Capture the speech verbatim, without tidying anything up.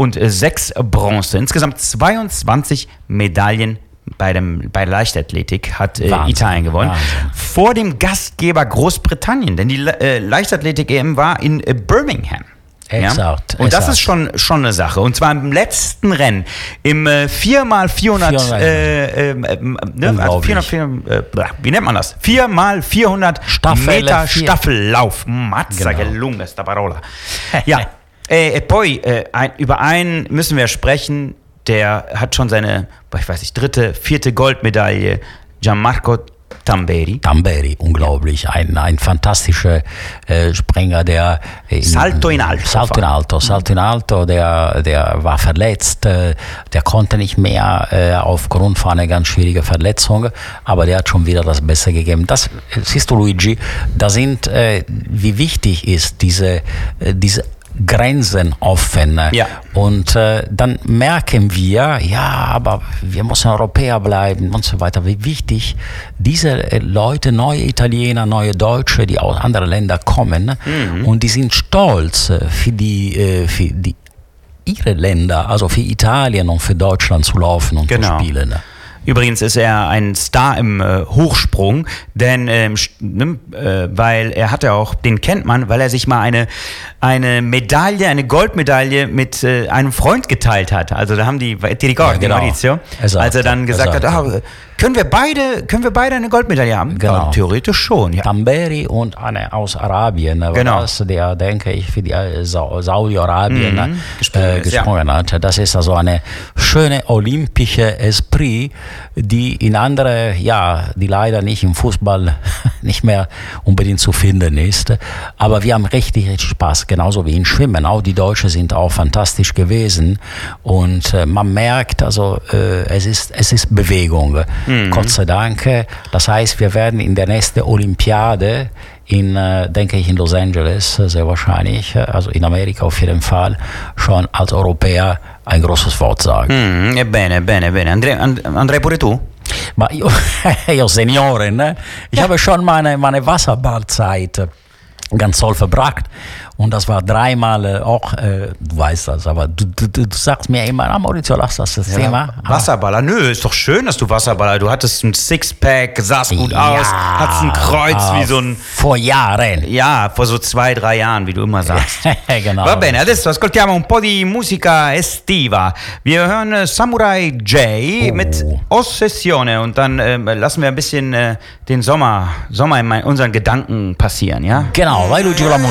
und äh, sechs Bronze. Insgesamt zweiundzwanzig Medaillen bei, dem, bei der Leichtathletik hat äh, Italien gewonnen. Wahnsinn. Vor dem Gastgeber Großbritannien, denn die äh, Leichtathletik-E M war in äh, Birmingham. Exakt. Ja? Und das ist schon, schon eine Sache. Und zwar im letzten Rennen, im äh, vier mal vierhundert, äh, äh, ne? also vierhundert, vierhundert äh, wie nennt man das? vier mal vierhundert Meter vier. Staffellauf. Mazza che lunga sta parola. Ja, äh, poi, äh, ein, über einen müssen wir sprechen, der hat schon seine, ich weiß nicht, dritte, vierte Goldmedaille, Gianmarco Tamberi. Tamberi, unglaublich. Ein, ein fantastischer äh, Springer, der... In, Salto in Alto. Salto in Alto, Salto in Alto, der, der war verletzt, äh, der konnte nicht mehr äh, aufgrund von einer ganz schwierigen Verletzung, aber der hat schon wieder das Beste gegeben. Das, siehst du, Luigi, da sind, äh, wie wichtig ist diese, äh, diese Grenzen offen. Ja. Und äh, dann merken wir, ja, aber wir müssen Europäer bleiben und so weiter. Wie wichtig diese äh, Leute, neue Italiener, neue Deutsche, die aus anderen Ländern kommen, mhm. und die sind stolz für die, äh, für die ihre Länder, also für Italien und für Deutschland zu laufen und genau. zu spielen. Übrigens ist er ein Star im äh, Hochsprung, denn ähm, ne, äh, weil er hat ja auch, den kennt man, weil er sich mal eine, eine Medaille, eine Goldmedaille mit äh, einem Freund geteilt hat. Also da haben die, die Ricordi, ja, genau. Maurizio, als er dann gesagt hat, ah, können wir beide, können wir beide eine Goldmedaille haben? Genau. Ja, theoretisch schon. Ja. Tamberi und eine aus Arabien, genau. das, der, denke ich, für die Sa- Saudi-Arabien mhm. gesprungen, äh, gesprungen ja. hat. Das ist also eine schöne olympische Esprit, die in andere, ja, die leider nicht im Fußball nicht mehr unbedingt zu finden ist. Aber wir haben richtig, richtig Spaß, genauso wie im Schwimmen. Auch die Deutschen sind auch fantastisch gewesen. Und äh, man merkt, also äh, es ist, es ist Bewegung. Mhm. Gott sei Dank. Das heißt, wir werden in der nächsten Olympiade in, äh, denke ich, in Los Angeles, sehr wahrscheinlich, also in Amerika auf jeden Fall, schon als Europäer ein großes Wort sagen. Mm, bene, bene, bene. Andrei, and, Andrei pure tu? Ma io, io Senioren, ne? ich ja. habe schon meine, meine Wasserballzeit ganz toll verbracht. Und das war dreimal auch, äh, du weißt das, aber du, du, du sagst mir immer, ah, Maurizio, lass das, das ja, Thema. Wasserballer, nö, ist doch schön, dass du Wasserballer, du hattest ein Sixpack, sahst gut ja, aus, hattest ein Kreuz wie so ein... Vor Jahren. Ja, vor so zwei, drei Jahren, wie du immer sagst. Genau. Va bene, adesso ascoltiamo un po' di musica estiva. Wir hören äh, Samurai J oh. mit Ossessione und dann äh, lassen wir ein bisschen äh, den Sommer, Sommer in mein, unseren Gedanken passieren, ja? Genau, vai Luigi con la musica.